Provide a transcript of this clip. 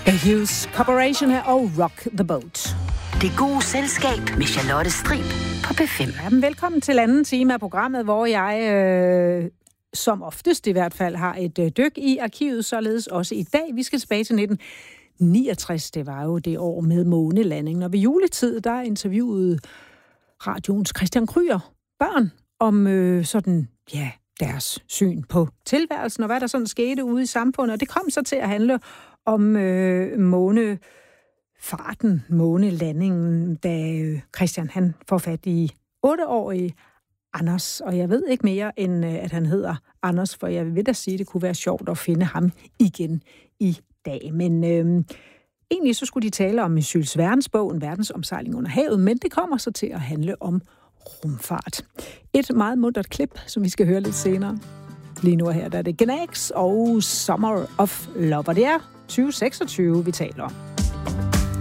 Hughes Corporation og Rock the Boat. Det gode selskab med Charlotte Strib på P5. Ja, velkommen til anden time af programmet, hvor jeg som oftest i hvert fald har et dyk i arkivet, således også i dag. Vi skal tilbage til 1969. Det var jo det år med månelandingen. Og ved juletid, der interviewede radioens Christian Kryer børn om deres syn på tilværelsen, og hvad der sådan skete ude i samfundet. Og det kom så til at handle om månelandingen, da Christian han får fat i 8-årige Anders. Og jeg ved ikke mere, end at han hedder Anders, for jeg vil da sige, at det kunne være sjovt at finde ham igen i dag. Men egentlig så skulle de tale om Jules Vernes bog, En verdensomsejling under havet, men det kommer så til at handle om rumfart. Et meget muntert klip, som vi skal høre lidt senere. Lige nu her, der er det Gnags og Summer of Love, og det er 2026, vi taler om.